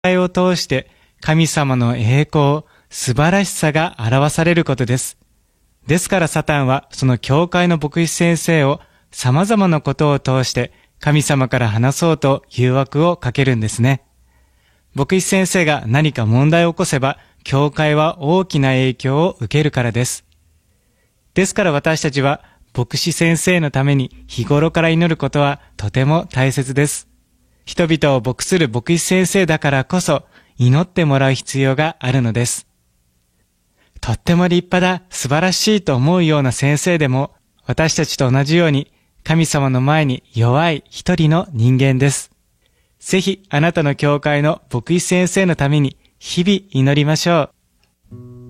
会を通して神様の栄光、素晴らしさが表されることです。ですからサタンはその教会の牧師先生を様々なことを通して神様から話そうと誘惑をかけるんですね。牧師先生が何か問題を起こせば、教会は大きな影響を受けるからです。ですから私たちは牧師先生のために日頃から祈ることはとても大切です。人々を牧する牧師先生だからこそ祈ってもらう必要があるのです。とっても立派だ、素晴らしいと思うような先生でも、私たちと同じように神様の前に弱い一人の人間です。ぜひあなたの教会の牧師先生のために日々祈りましょう。